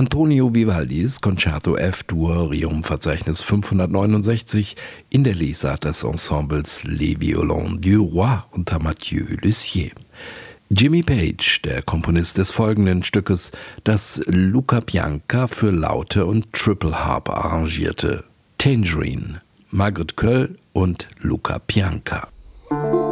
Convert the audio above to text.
Antonio Vivaldis Concerto F-Dur, Riom-Verzeichnis 569 in der Lesart des Ensembles Les Violons du Roi unter Mathieu Lussier. Jimmy Page, der Komponist des folgenden Stückes, das Luca Bianca für Laute und Triple Harp arrangierte. Tangerine, Margaret Köll und Luca Bianca.